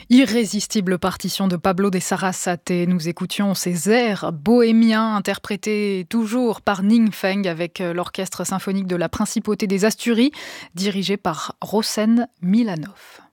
Irrésistible partition de Pablo de Sarasate. Nous écoutions ces airs bohémiens interprétés toujours par Ning Feng avec l'orchestre symphonique de la Principauté des Asturies, dirigé par Rossen Milanov.